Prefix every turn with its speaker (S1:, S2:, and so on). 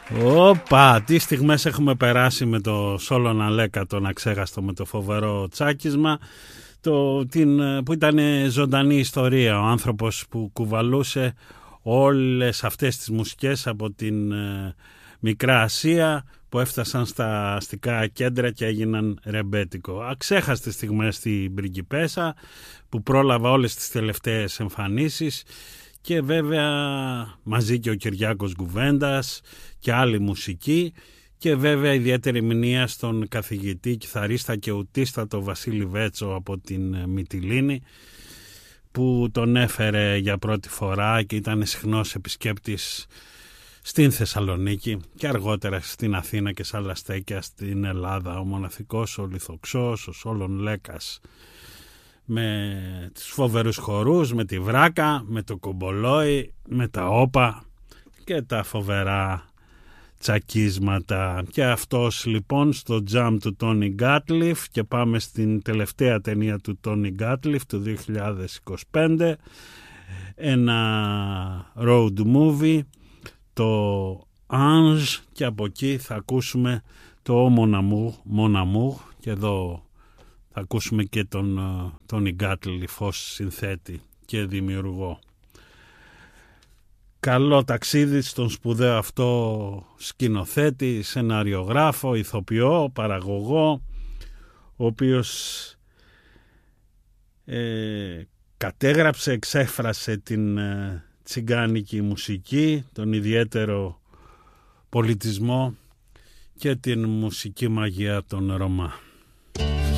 S1: Όπα, τι στιγμές έχουμε περάσει με το Σόλον Αλέκα, τον αξέχαστο, με το φοβερό τσάκισμα, που ήταν ζωντανή ιστορία. Ο άνθρωπος που κουβαλούσε όλες αυτές τις μουσικές από την Μικρά Ασία, που έφτασαν στα αστικά κέντρα και έγιναν ρεμπέτικο. Αξέχαστες στιγμές στην Πριγκιπέσα, που πρόλαβα όλες τις τελευταίες εμφανίσεις, και βέβαια μαζί και ο Κυριάκος Γκουβέντας και άλλη μουσική, και βέβαια ιδιαίτερη μνήμα στον καθηγητή, κιθαρίστα και ουτίστατο Βασίλη Βέτσο από την Μυτιλήνη, που τον έφερε για πρώτη φορά και ήταν συχνός επισκέπτης στην Θεσσαλονίκη και αργότερα στην Αθήνα και σε άλλα στέκια στην Ελλάδα. Ο μοναδικός, ο Λιθοξός, ο Σόλον Λέκας, με τους φοβερούς χορούς, με τη Βράκα, με το Κομπολόι, με τα όπα και τα φοβερά τσακίσματα. Και αυτός λοιπόν στο τζαμ του Τόνι Γκάτλιφ, και πάμε στην τελευταία ταινία του Τόνι Γκάτλιφ του 2025, ένα road movie, το Ange, και από εκεί θα ακούσουμε το Mon Amour, και εδώ θα ακούσουμε και τον Τόνι Γκάτλιφ ως συνθέτη και δημιουργό. Καλό ταξίδι στον σπουδαίο αυτό σκηνοθέτη, σεναριογράφο, ηθοποιό, παραγωγό, ο οποίος κατέγραψε, εξέφρασε την τσιγκάνικη μουσική, τον ιδιαίτερο πολιτισμό και την μουσική μαγεία των Ρωμά.